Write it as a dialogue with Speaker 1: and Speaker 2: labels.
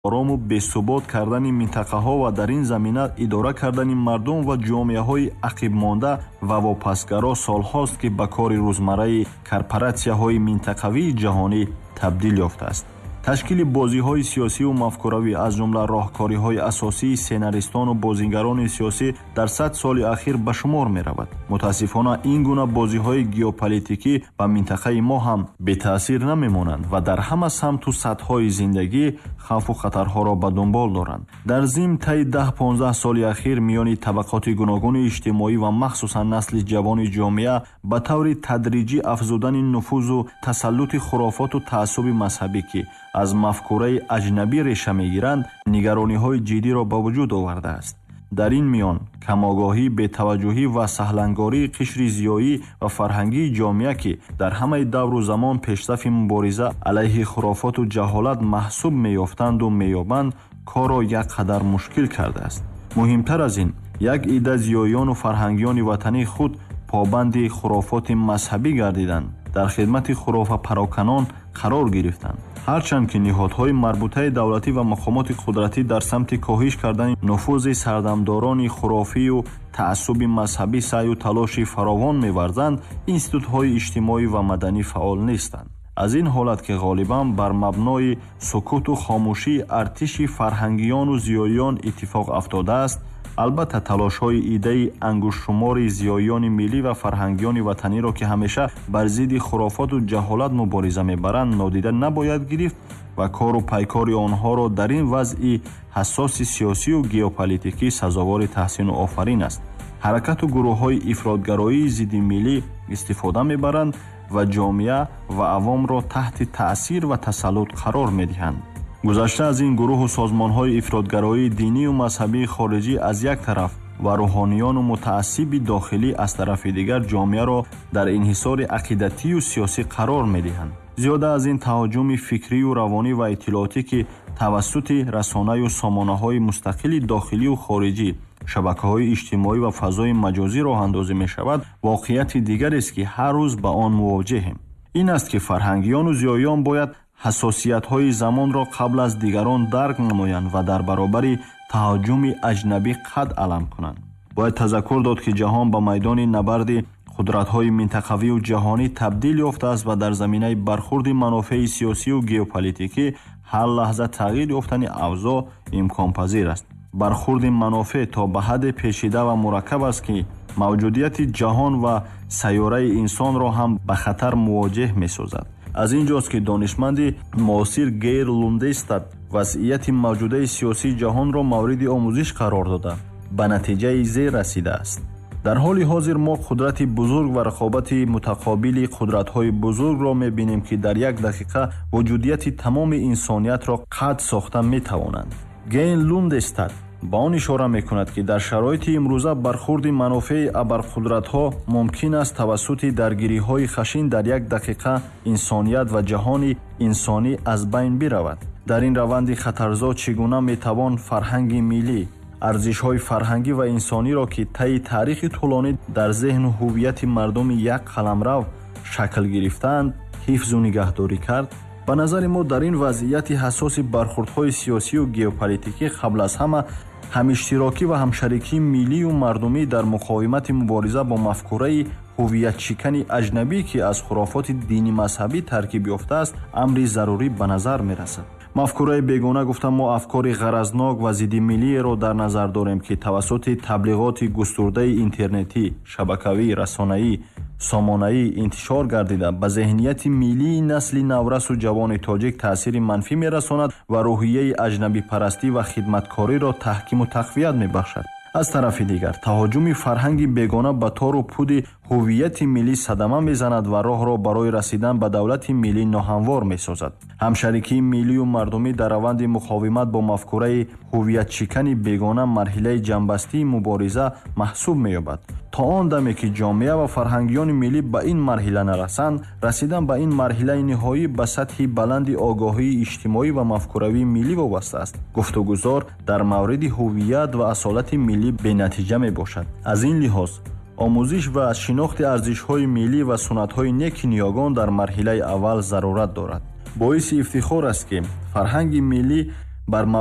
Speaker 1: орому бесубот кардани минтақаҳо ва дар ин замина идора кардани мардум ва ҷомеаҳои ақибмонда ва вопасгаро солҳост ки ба кори рӯзмарраи корпоратсияҳои минтақавии ҷаҳонӣ табдил ёфтааст. ташкили бозиҳои сиёсиву мафкуравӣ аз ҷумла роҳкориҳои асосии сценаристону бозигарони сиёсӣ дар 100 соли ахир ба шумор меравад. мутаассифона ин гуна бозиҳои геополитикӣ ба минтақаи мо ҳам бетаъсир намемонанд ва дар ҳама самту сатҳҳои зиндагӣ хавфу хатарҳоро ба дунбол доранд. дар зим таи 10-15 соли ахир миёни табақоти гуногуни иҷтимоӣ ва махсусан насли ҷавони ҷомеа ба таври тадриҷӣ афзудани нуфузу тасаллути хурофоту таъассуби мазҳабӣ ки аз мафкураи аҷнабӣ реша мегиранд нигарониҳои ҷиддиро ба вуҷуд овардааст. дар ин миён камогоҳӣ, бетаваҷҷуҳӣ ва саҳлангории қишри зиёӣ ва фарҳангии ҷомеа ки дар ҳамаи давру замон пешсафи мубориза алайҳи хурофоту ҷаҳолат маҳсуб меёфтанду меёбанд корро як қадар мушкил кардааст. муҳимтар аз ин, як идда зиёёну фарҳангиёни ватании худ побанди хурофоти мазҳабӣ гардиданд, дар хидмати хурофапароканон қарор гирифтанд. ҳарчанд ки ниҳодҳои марбутаи давлатӣ ва мақомоти қудратӣ дар самти коҳиш кардани нуфузи сардамдорони хурофию таассуби мазҳабӣ саъю талоши фаровон меварзанд, институтҳои иҷтимоӣ ва маданӣ фаъол нестанд. аз ин ҳолат ки ғолибан бар мабнои сукуту хомӯшии артиши фарҳангиёну зиёиён иттифоқ афтодааст, албатта талошҳои иддаи ангушшумори зиёиёни миллӣ ва фарҳангиёни ватаниро ки ҳамеша бар зидди хурофоту ҷаҳолат мубориза мебаранд нодида набояд гирифт ва кору пайкори онҳоро дар ин вазъи ҳассоси сиёсию геополитикӣ сазовори таҳсину офарин аст. ҳаракату гурӯҳҳои ифротгароии зидди миллӣ истифода мебаранд ва ҷомеа ва авомро таҳти таъсир ва тасаллут қарор медиҳанд. гузашта аз ин гурӯҳу созмонҳои ифротгароии динию мазҳабии хориҷӣ аз як тараф ва рӯҳониёну мутаассиби дохилӣ аз тарафи дигар ҷомеаро дар инҳисори ақидатию сиёсӣ қарор медиҳанд. зиёда аз ин таҳоҷҷуми фикрию равонӣ ва иттилоотӣ ки тавассути расонаю сомонаҳои мустақили дохилию хориҷӣ, шабакаҳои иҷтимоӣ ва фазои маҷозӣ роҳандозӣ мешавад, воқеияти дигарест ки ҳар рӯз ба он мувоҷеҳем. ин аст ки фарҳангиёну зиёиён бояд ҳассосиятҳои замонро қабл аз дигарон дарк намоянд ва дар баробари таҳаҷҷуми аҷнабӣ қад алам кунанд. бояд тазаккур дод ки ҷаҳон ба майдони набарди қудратҳои минтақавию ҷаҳонӣ табдил ёфтааст ва дар заминаи бархурди манофеи сиёсию геополитикӣ ҳар лаҳза тағйир ёфтани авзо имконпазир аст. бархурди манофеъ то ба ҳадде пешида ва мураккаб аст ки мавҷудияти ҷаҳон ва сайёраи инсонро ҳам ба хатар мувоҷеҳ месозад. аз ин ҷост ки донишманди муосир Гейр Лундестад вазъияти мавҷудаи сиёсии ҷаҳонро мавриди омӯзиш қарор дода ба натиҷаи зер расидааст. дар ҳоли ҳозир мо қудрати бузург ва рақобати мутақобили қудратҳои бузургро мебинем ки дар як дақиқа вуҷудияти тамоми инсониятро қад сохта метавонанд. Гейр Лундестад ба он ишора мекунад ки дар шароити имрӯза бархурди манофеи абарқудратҳо мумкин аст тавассути даргириҳои хашин дар як дақиқа инсоният ва ҷаҳони инсонӣ аз байн биравад. дар ин раванди хатарзод чӣ гуна метавон фарҳанги миллӣ, арзишҳои фарҳангӣ ва инсониро ки таи таърихи тӯлонӣ дар зеҳну ҳувияти мардуми як қаламрав шакл гирифтаанд ҳифзу нигаҳдорӣ кард? ба назари мо дар ин вазъияти ҳассоси бархурдҳои сиёсию геополитикӣ қабл аз ҳама ҳамиштирокӣ ва ҳамшарикии миллию мардумӣ дар муқовимати мубориза бо мафкураи ҳувиятшикани аҷнабӣ ки аз хурофоти дини мазҳабӣ таркиб ёфтааст амри зарурӣ ба назар мерасад. мафкураи бегона гуфта мо афкори ғаразнок ва зиддимиллиеро дар назар дорем ки тавассути таблиғоти густурдаи интернетӣ, шабакавӣ, расонаӣ, сомонаӣ интишор гардида ба зеҳнияти миллии насли наврасу ҷавони тоҷик таъсири манфӣ мерасонад ва рӯҳияи аҷнабипарастӣ ва хидматкориро таҳкиму тақвият мебахшад. аз тарафи дигар таҳоҷҷуми фарҳанги бегона ба тору пуди ҳувияти миллӣ садама мезанад ва роҳро барои расидан ба давлати миллӣ ноҳамвор месозад. ҳамшарикии миллию мардумӣ дар раванди муқовимат бо мафкураи ҳувиятшикани бегона марҳилаи ҷанбастии мубориза маҳсуб меёбад. то он даме ки ҷомеа ва фарҳангиёни миллӣ ба ин марҳила нарасанд, расидан ба ин марҳилаи ниҳоӣ ба сатҳи баланди огоҳии иҷтимоӣ ва мафкуравии миллӣ вобаста аст. гуфтугузор дар мавриди ҳувият ва асолати миллӣ бенатиҷа мебошад. аз ин лиҳоз омӯзиш ва шинохти арзишҳои миллӣ ва суннатҳои неки ниёгон дар марҳилаи аввал зарурат дорад. боиси ифтихор аст ки фарҳанги миллӣ бар